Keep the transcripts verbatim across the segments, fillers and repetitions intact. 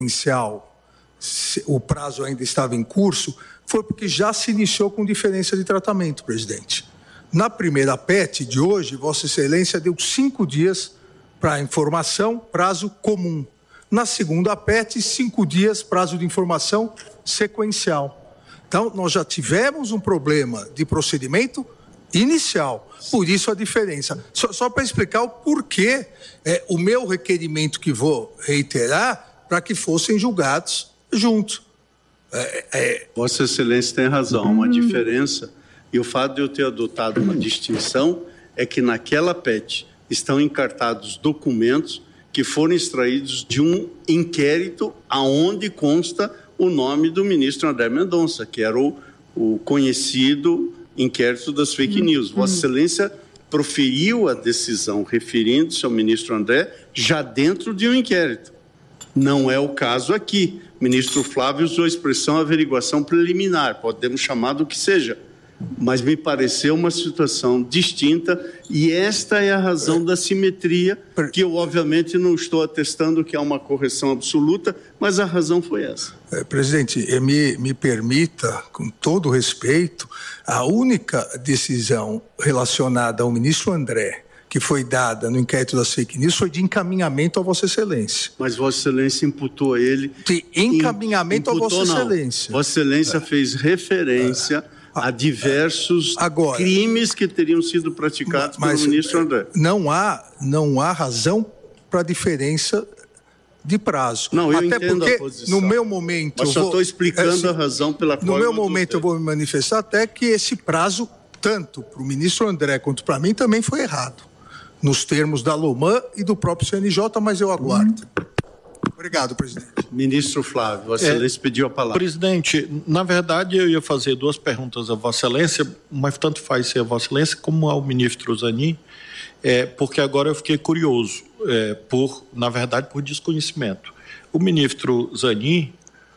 inicial, o prazo ainda estava em curso, foi porque já se iniciou com diferença de tratamento, presidente. Na primeira P E T de hoje, Vossa Excelência deu cinco dias para informação, prazo comum. Na segunda P E T, cinco dias, prazo de informação sequencial. Então, nós já tivemos um problema de procedimento inicial, por isso a diferença. Só, só para explicar o porquê, é, o meu requerimento que vou reiterar, para que fossem julgados juntos. É, é... Vossa Excelência tem razão, uma hum. diferença, e o fato de eu ter adotado uma distinção é que naquela P E T estão encartados documentos que foram extraídos de um inquérito aonde consta o nome do ministro André Mendonça, que era o, o conhecido inquérito das fake news. Vossa Excelência proferiu a decisão referindo-se ao ministro André já dentro de um inquérito. Não é o caso aqui. O ministro Flávio usou a expressão averiguação preliminar, podemos chamar do que seja, mas me pareceu uma situação distinta e esta é a razão da simetria, que eu obviamente não estou atestando que há uma correção absoluta, mas a razão foi essa. É, presidente, me, me permita, com todo respeito, a única decisão relacionada ao ministro André, que foi dada no inquérito das fake news, foi de encaminhamento a Vossa Excelência. Mas Vossa Excelência imputou a ele... De encaminhamento imputou, a Vossa não. Excelência. Vossa Excelência é. fez referência... É. Há diversos Agora, crimes que teriam sido praticados mas, pelo ministro André. Não há, não há razão para diferença de prazo. Não, eu Até entendo porque, a posição. No meu momento... Mas só estou explicando assim, a razão pela qual... No meu momento eu vou me manifestar até que esse prazo, tanto para o ministro André quanto para mim, também foi errado. Nos termos da Loman e do próprio C N J, mas eu aguardo. Hum. Obrigado, presidente. Ministro Flávio, Vossa Excelência é, pediu a palavra. Presidente, na verdade eu ia fazer duas perguntas a Vossa Excelência, mas tanto faz ser a Vossa Excelência como ao ministro Zanin, é, porque agora eu fiquei curioso, é, por, na verdade, por desconhecimento. O ministro Zanin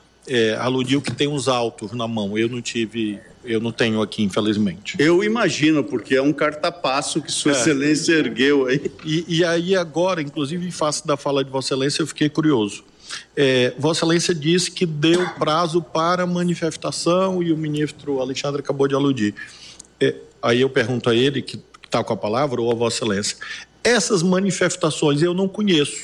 é, aludiu que tem os autos na mão, eu não tive... Eu não tenho aqui, infelizmente. Eu imagino, porque é um cartapasso que Sua é. Excelência ergueu aí. E, e aí agora, inclusive em face da fala de Vossa Excelência, eu fiquei curioso. É, Vossa Excelência disse que deu prazo para manifestação e o ministro Alexandre acabou de aludir. É, aí eu pergunto a ele, que está com a palavra, ou a Vossa Excelência, essas manifestações eu não conheço.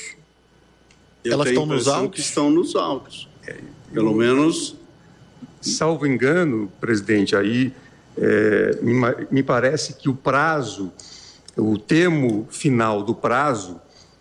Eu Elas estão nos autos? Que estão nos autos. É, pelo menos... Salvo engano, presidente, aí é, me, me parece que o prazo, o termo final do prazo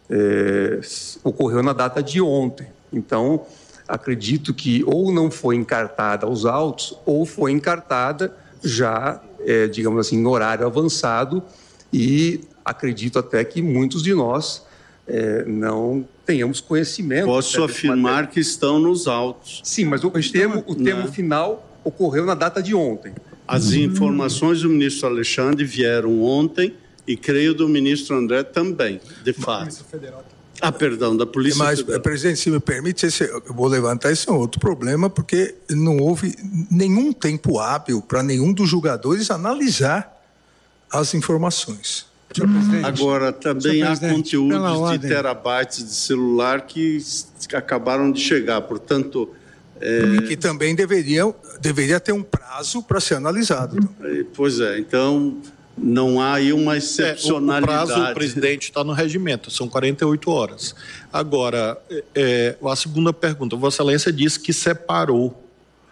é, ocorreu na data de ontem. Então, acredito que ou não foi encartada aos autos ou foi encartada já, é, digamos assim, no horário avançado e acredito até que muitos de nós é, não tenhamos conhecimento. Posso afirmar que estão nos autos. Sim, mas o termo, o termo final ocorreu na data de ontem. As hum. informações do ministro Alexandre vieram ontem e creio do ministro André também, de fato. Ah, perdão, da Polícia Mas, Federal. presidente, se me permite, esse, eu vou levantar esse é um outro problema, porque não houve nenhum tempo hábil para nenhum dos julgadores analisar as informações. Agora, também há conteúdos de terabytes de celular que acabaram de chegar, portanto... É... Que também deveriam, deveria ter um prazo para ser analisado. Pois é, então não há aí uma excepcionalidade. É, o, o prazo, o presidente, está no regimento, são quarenta e oito horas. Agora, é, a segunda pergunta, Vossa Excelência disse que separou...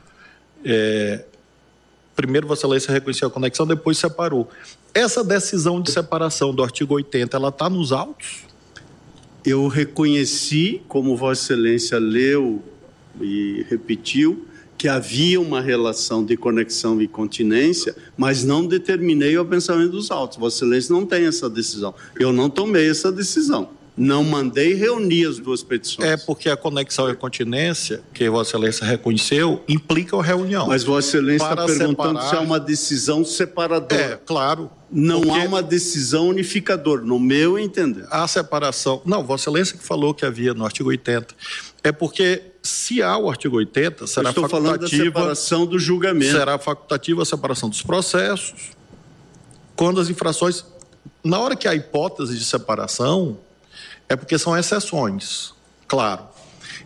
É, primeiro Vossa Excelência reconheceu a conexão, depois separou. Essa decisão de separação do artigo oitenta, ela está nos autos? Eu reconheci, como Vossa Excelência leu e repetiu, que havia uma relação de conexão e continência, mas não determinei o pensamento dos autos. Vossa Excelência não tem essa decisão. Eu não tomei essa decisão. Não mandei reunir as duas petições. É porque a conexão e a continência, que Vossa Excelência reconheceu, implica a reunião. Mas Vossa Excelência está perguntando separar... se há uma decisão separadora. É, claro. Não porque... há uma decisão unificadora, no meu entender. A separação... Não, Vossa Excelência que falou que havia no artigo oitenta. É porque, se há o artigo oitenta, será estou facultativa... falando da separação do julgamento. Será facultativa a separação dos processos, quando as infrações... Na hora que há hipótese de separação... É porque são exceções, claro.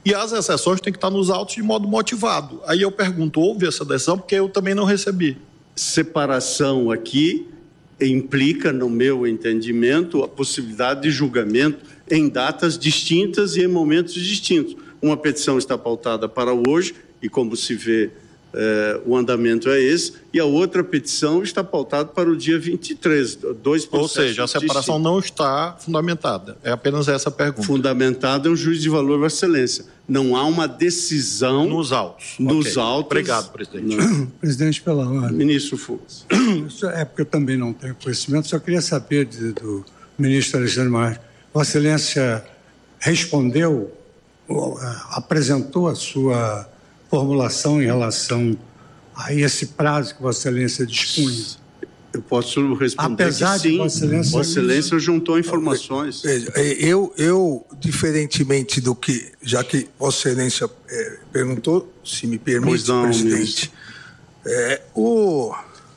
E as exceções têm que estar nos autos de modo motivado. Aí eu pergunto, houve essa decisão? Porque eu também não recebi. Separação aqui implica, no meu entendimento, a possibilidade de julgamento em datas distintas e em momentos distintos. Uma petição está pautada para hoje, e como se vê, eh, o andamento é esse, e a outra petição está pautada para o dia vinte e três. Dois processos. Ou seja, a separação distintos. Não está fundamentada. É apenas essa pergunta. Fundamentada é um juízo de valor, Vossa Excelência. Não há uma decisão... Nos autos. Nos okay. autos. Obrigado, presidente. Não. Presidente, pela ordem. Ministro Fux. Isso é porque eu também não tenho conhecimento, só queria saber de, do ministro Alexandre de Moraes. Vossa Excelência respondeu, apresentou a sua formulação em relação a esse prazo que Vossa Excelência dispunha? Eu posso responder Apesar que sim. De Vossa Excelência, Vossa Excelência juntou informações. Eu, eu, diferentemente do que, já que Vossa Excelência é, perguntou, se me permite, não, presidente, é, o...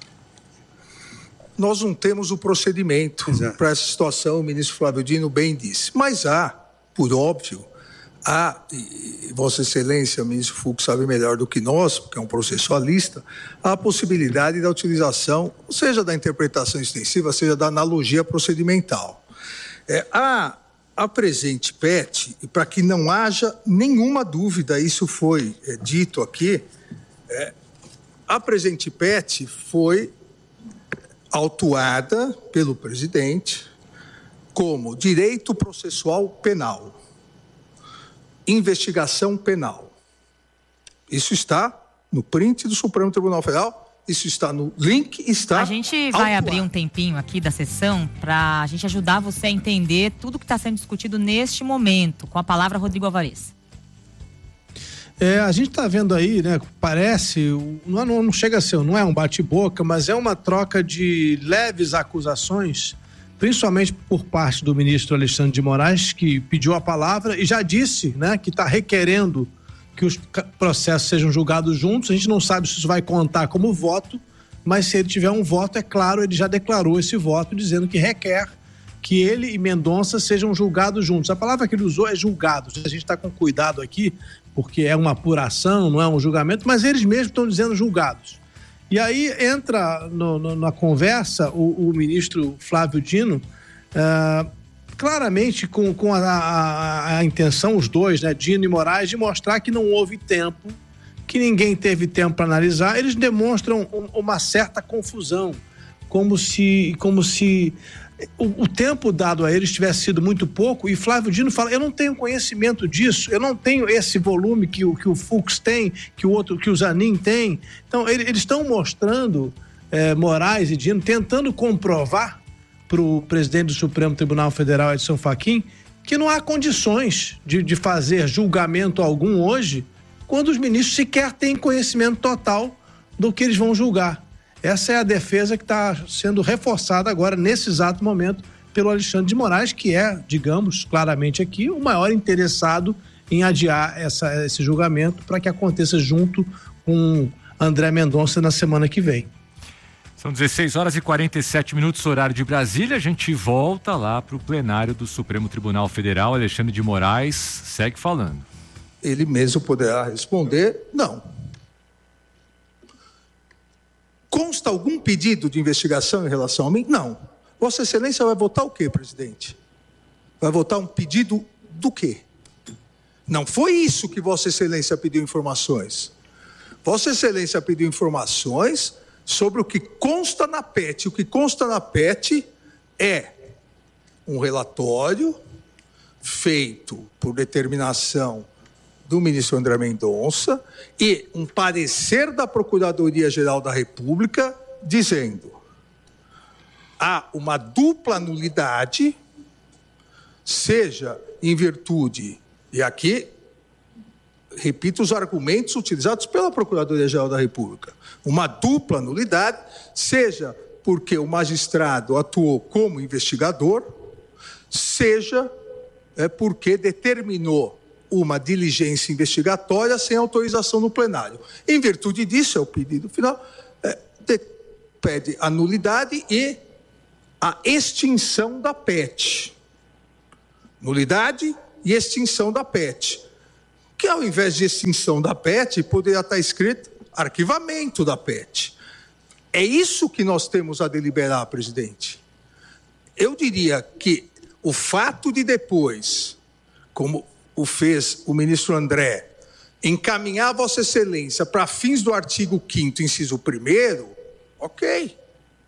nós não temos o procedimento para essa situação, o ministro Flávio Dino bem disse. Mas há, por óbvio, há, e Vossa Excelência, o ministro Fux sabe melhor do que nós, porque é um processualista, há a possibilidade da utilização, seja da interpretação extensiva, seja da analogia procedimental. É, a, a presente P E T, e para que não haja nenhuma dúvida, isso foi é, dito aqui, é, a presente P E T foi autuada pelo presidente como direito processual penal, investigação penal. Isso está no print do Supremo Tribunal Federal, isso está no link, está A gente vai autuado. abrir um tempinho aqui da sessão para a gente ajudar você a entender tudo que está sendo discutido neste momento. Com a palavra, Rodrigo Alvarez. É, a gente está vendo aí, né, parece, não, não, não chega a ser, não é um bate-boca, mas é uma troca de leves acusações, principalmente por parte do ministro Alexandre de Moraes, que pediu a palavra e já disse, né, que está requerendo que os processos sejam julgados juntos. A gente não sabe se isso vai contar como voto, mas se ele tiver um voto, é claro, ele já declarou esse voto, dizendo que requer que ele e Mendonça sejam julgados juntos. A palavra que ele usou é julgados. A gente está com cuidado aqui, porque é uma apuração, não é um julgamento, mas eles mesmos estão dizendo julgados. E aí entra no, no, na conversa o, o ministro Flávio Dino, uh, claramente com, com a, a, a intenção, os dois, né, Dino e Moraes, de mostrar que não houve tempo, que ninguém teve tempo para analisar. Eles demonstram um, uma certa confusão, como se... Como se O, o tempo dado a eles tivesse sido muito pouco, e Flávio Dino fala, eu não tenho conhecimento disso, eu não tenho esse volume que o, que o Fux tem, que o outro, que o Zanin tem. Então, ele, eles estão mostrando, é, Moraes e Dino, tentando comprovar para o presidente do Supremo Tribunal Federal, Edson Fachin, que não há condições de, de fazer julgamento algum hoje, quando os ministros sequer têm conhecimento total do que eles vão julgar. Essa é a defesa que está sendo reforçada agora, nesse exato momento, pelo Alexandre de Moraes, que é, digamos, claramente aqui, o maior interessado em adiar essa, esse julgamento para que aconteça junto com André Mendonça na semana que vem. São dezesseis horas e quarenta e sete minutos, horário de Brasília. A gente volta lá para o plenário do Supremo Tribunal Federal. Alexandre de Moraes segue falando. Ele mesmo poderá responder, não. Consta algum pedido de investigação em relação a mim? Não. Vossa Excelência vai votar o quê, presidente? Vai votar um pedido do quê? Não foi isso que Vossa Excelência pediu informações. Vossa Excelência pediu informações sobre o que consta na P E T. O que consta na P E T é um relatório feito por determinação do ministro André Mendonça e um parecer da Procuradoria-Geral da República dizendo: há uma dupla nulidade, seja em virtude, e aqui repito os argumentos utilizados pela Procuradoria-Geral da República, uma dupla nulidade, seja porque o magistrado atuou como investigador, seja é, porque determinou uma diligência investigatória sem autorização no plenário. Em virtude disso, é o pedido final, é, de, pede a nulidade e a extinção da P E T. Nulidade e extinção da P E T. que ao invés de extinção da P E T, poderia estar escrito arquivamento da P E T. É isso que nós temos a deliberar, presidente. Eu diria que o fato de depois, como o fez o ministro André, encaminhar Vossa Excelência para fins do artigo quinto, inciso primeiro, ok.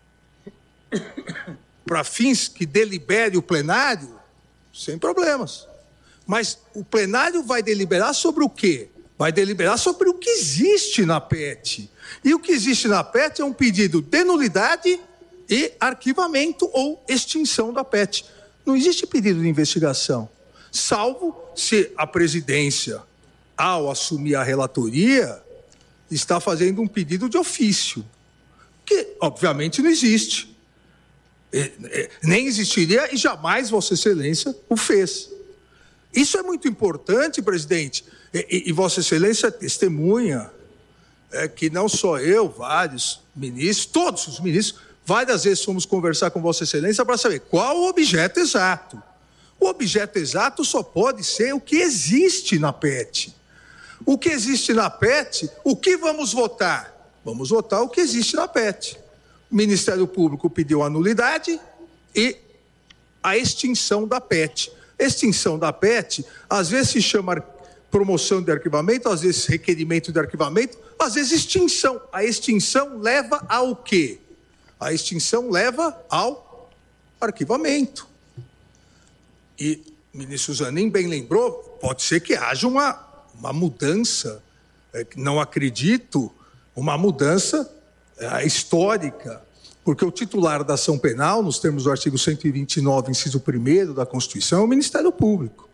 Para fins que delibere o plenário, sem problemas. Mas o plenário vai deliberar sobre o quê? Vai deliberar sobre o que existe na P E T. E o que existe na P E T é um pedido de nulidade e arquivamento ou extinção da P E T. Não existe pedido de investigação, salvo se a presidência, ao assumir a relatoria, está fazendo um pedido de ofício, que obviamente não existe. Nem existiria e jamais Vossa Excelência o fez. Isso é muito importante, presidente, e, e Vossa Excelência testemunha é, que não só eu, vários ministros, todos os ministros, várias vezes fomos conversar com Vossa Excelência para saber qual o objeto exato. O objeto exato só pode ser o que existe na P E T. O que existe na P E T, o que vamos votar? Vamos votar o que existe na P E T. O Ministério Público pediu a nulidade e a extinção da P E T. Extinção da P E T, às vezes se chama promoção de arquivamento, às vezes requerimento de arquivamento, às vezes extinção. A extinção leva ao quê? A extinção leva ao arquivamento. E o ministro Zanin bem lembrou, pode ser que haja uma, uma mudança, é, não acredito, uma mudança é, histórica, porque o titular da ação penal, nos termos do artigo cento e vinte e nove, inciso primeiro da Constituição, é o Ministério Público.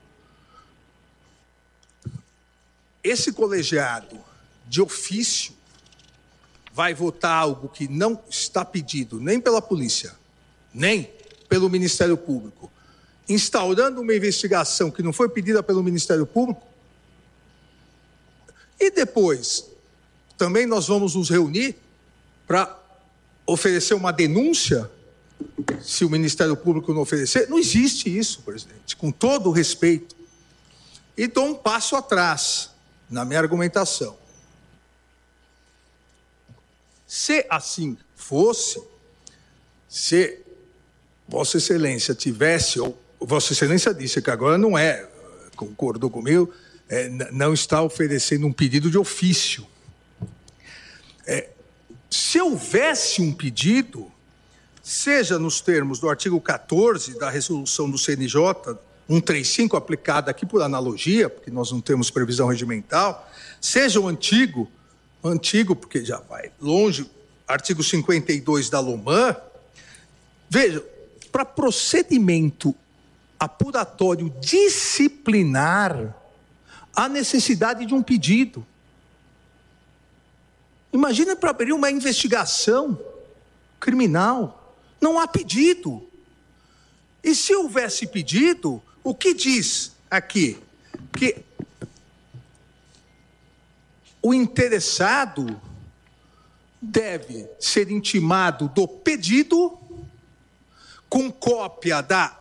Esse colegiado de ofício vai votar algo que não está pedido nem pela polícia, nem pelo Ministério Público, instaurando uma investigação que não foi pedida pelo Ministério Público. E depois, também nós vamos nos reunir para oferecer uma denúncia, se o Ministério Público não oferecer. Não existe isso, presidente, com todo o respeito. E dou um passo atrás na minha argumentação. Se assim fosse, se Vossa Excelência tivesse, ou Vossa Excelência disse que agora não é, concordou comigo, é, não está oferecendo um pedido de ofício. É, se houvesse um pedido, seja nos termos do artigo quatorze da resolução do C N J cento e trinta e cinco, aplicada aqui por analogia, porque nós não temos previsão regimental, seja o antigo, antigo porque já vai longe, artigo cinquenta e dois da LOMAN, veja, para procedimento apuratório disciplinar, há necessidade de um pedido. Imagina para abrir uma investigação criminal, não há pedido. E se houvesse pedido, o que diz aqui? Que o interessado deve ser intimado do pedido com cópia da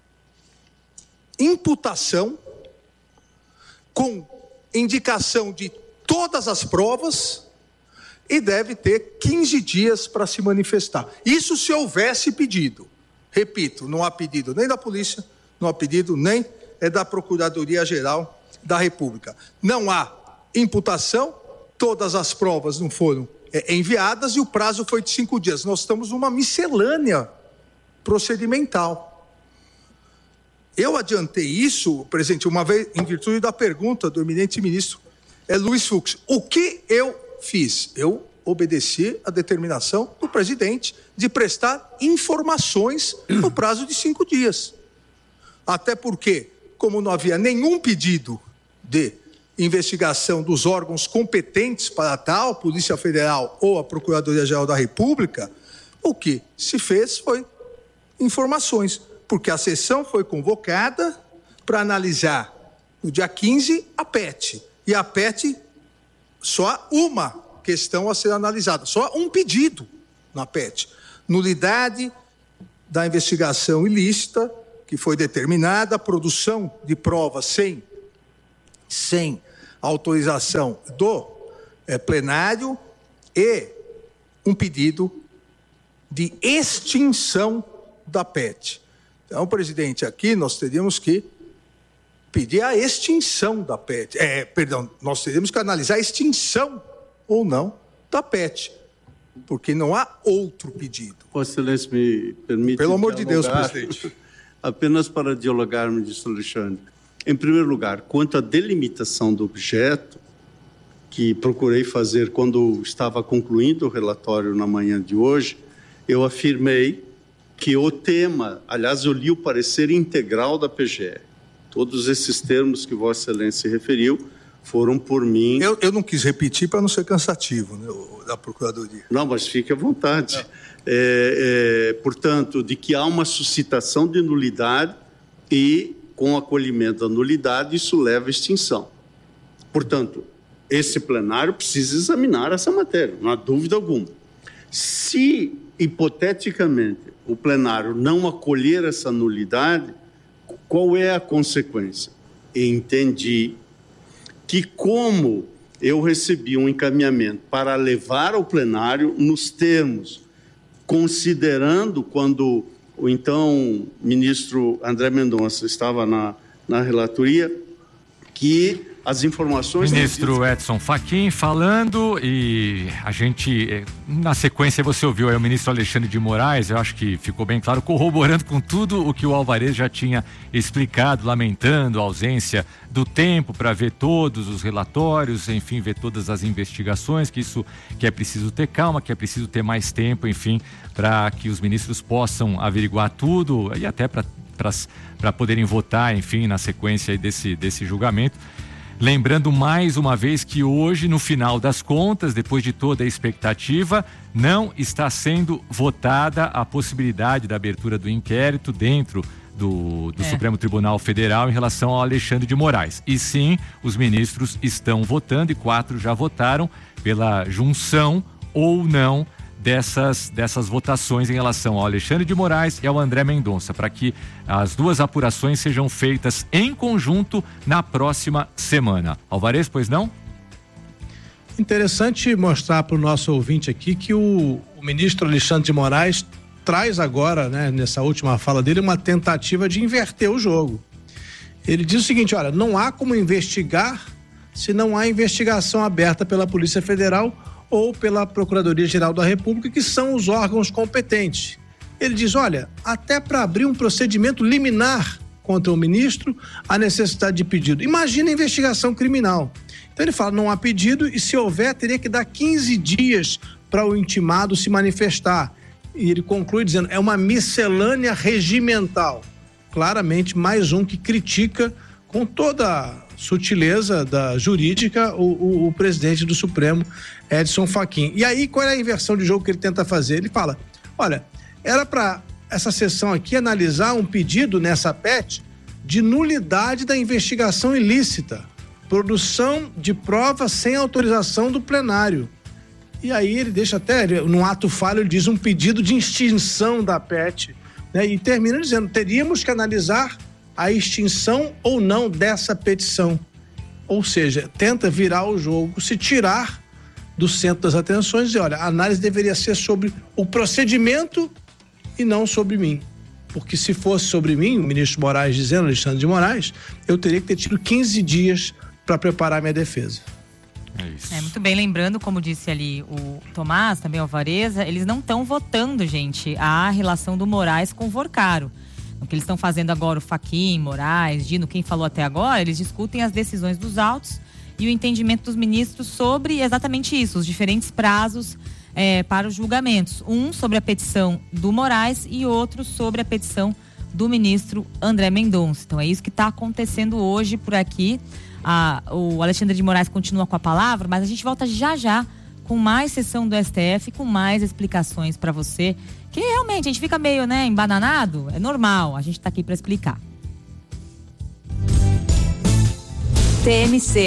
imputação, com indicação de todas as provas, e deve ter quinze dias para se manifestar. Isso se houvesse pedido. Repito, não há pedido nem da polícia, não há pedido nem é da Procuradoria-Geral da República. Não há imputação, todas as provas não foram é, enviadas e o prazo foi de cinco dias. Nós estamos numa miscelânea procedimental. Eu adiantei isso, presidente, uma vez, em virtude da pergunta do eminente ministro é, Luiz Fux. O que eu fiz? Eu obedeci à determinação do presidente de prestar informações no prazo de cinco dias. Até porque, como não havia nenhum pedido de investigação dos órgãos competentes para tal, Polícia Federal ou a Procuradoria-Geral da República, o que se fez foi informações, porque a sessão foi convocada para analisar no dia quinze a P E T. E a P E T, só há uma questão a ser analisada, só um pedido na P E T. Nulidade da investigação ilícita, que foi determinada, a produção de provas sem, sem a autorização do é, plenário e um pedido de extinção da P E T. Então, presidente, aqui nós teríamos que pedir a extinção da P E T. É, perdão, nós teríamos que analisar a extinção ou não da P E T, porque não há outro pedido. Vossa Excelência me permite... Pelo amor de Deus, dialogar, presidente. Apenas para dialogar, ministro Alexandre. Em primeiro lugar, quanto à delimitação do objeto, que procurei fazer quando estava concluindo o relatório na manhã de hoje, eu afirmei que o tema, aliás, eu li o parecer integral da P G R. Todos esses termos que Vossa Excelência se referiu foram por mim... Eu, eu não quis repetir para não ser cansativo, né, da Procuradoria. Não, mas fique à vontade. É, é, portanto, de que há uma suscitação de nulidade e, com o acolhimento da nulidade, isso leva à extinção. Portanto, esse plenário precisa examinar essa matéria, não há dúvida alguma. Se, hipoteticamente, o plenário não acolher essa nulidade, qual é a consequência? Entendi que, como eu recebi um encaminhamento para levar ao plenário nos termos, considerando quando o então ministro André Mendonça estava na, na relatoria, que as informações... Ministro Edson Fachin falando, e a gente, na sequência você ouviu aí o ministro Alexandre de Moraes, eu acho que ficou bem claro, corroborando com tudo o que o Alvarez já tinha explicado, lamentando a ausência do tempo para ver todos os relatórios, enfim, ver todas as investigações, que isso, que é preciso ter calma, que é preciso ter mais tempo, enfim, para que os ministros possam averiguar tudo e até para poderem votar, enfim, na sequência desse, desse julgamento. Lembrando mais uma vez que hoje, no final das contas, depois de toda a expectativa, não está sendo votada a possibilidade da abertura do inquérito dentro do, do é. Supremo Tribunal Federal em relação ao Alexandre de Moraes. E sim, os ministros estão votando, e quatro já votaram, pela junção ou não dessas, dessas votações em relação ao Alexandre de Moraes e ao André Mendonça, para que as duas apurações sejam feitas em conjunto na próxima semana. Alvarez, pois não? Interessante mostrar para o nosso ouvinte aqui que o, o ministro Alexandre de Moraes traz agora, né, nessa última fala dele, uma tentativa de inverter o jogo. Ele diz o seguinte: olha, não há como investigar se não há investigação aberta pela Polícia Federal ou pela Procuradoria-Geral da República, que são os órgãos competentes. Ele diz, olha, até para abrir um procedimento liminar contra o ministro, há necessidade de pedido. Imagina a investigação criminal. Então ele fala, não há pedido, e se houver, teria que dar quinze dias para o intimado se manifestar. E ele conclui dizendo, é uma miscelânea regimental. Claramente, mais um que critica com toda a sutileza da jurídica o, o, o presidente do Supremo, Edson Fachin. E aí, qual é a inversão de jogo que ele tenta fazer? Ele fala, olha, era para essa sessão aqui analisar um pedido nessa P E T de nulidade da investigação ilícita, produção de provas sem autorização do plenário. E aí ele deixa até, num ato falho, ele diz um pedido de extinção da P E T, né? E termina dizendo, teríamos que analisar a extinção ou não dessa petição. Ou seja, tenta virar o jogo, se tirar do centro das atenções e dizer, olha, a análise deveria ser sobre o procedimento e não sobre mim. Porque se fosse sobre mim, o ministro Moraes dizendo, Alexandre de Moraes, eu teria que ter tido quinze dias para preparar minha defesa. É isso. É, muito bem, lembrando, como disse ali o Tomás, também o Alvarez, eles não estão votando, gente, a relação do Moraes com o Vorcaro. O que eles estão fazendo agora, o Fachin, Moraes, Dino, quem falou até agora, eles discutem as decisões dos autos e o entendimento dos ministros sobre exatamente isso, os diferentes prazos é, para os julgamentos. Um sobre a petição do Moraes e outro sobre a petição do ministro André Mendonça. Então é isso que está acontecendo hoje por aqui. Ah, o Alexandre de Moraes continua com a palavra, mas a gente volta já já com mais sessão do S T F, com mais explicações para você, que realmente a gente fica meio, né, embananado, é normal, a gente está aqui para explicar. T M C